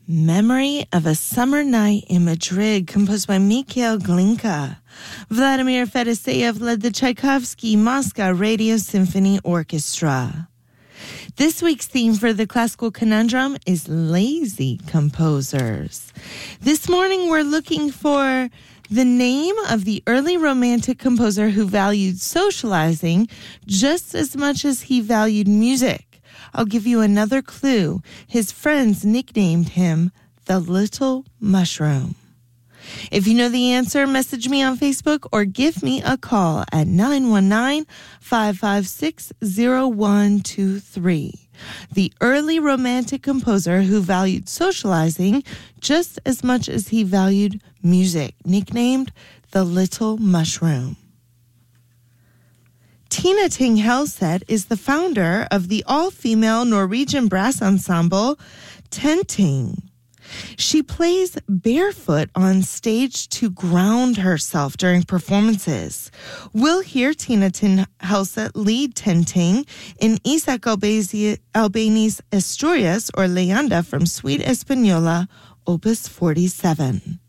Memory of a Summer Night in Madrid, composed by Mikhail Glinka. Vladimir Fedoseev led the Tchaikovsky Moscow Radio Symphony Orchestra. This week's theme for the Classical Conundrum is lazy composers. This morning we're looking for the name of the early Romantic composer who valued socializing just as much as he valued music. I'll give you another clue. His friends nicknamed him the Little Mushroom. If you know the answer, message me on Facebook or give me a call at 919-556-0123. The early Romantic composer who valued socializing just as much as he valued music, nicknamed the Little Mushroom. Tina Ting Helseth is the founder of the all-female Norwegian brass ensemble Tenting. She plays barefoot on stage to ground herself during performances. We'll hear Tina Ting Helseth lead Tenting in Isaac Albéniz Asturias or Leyenda from Suite Española, Opus 47.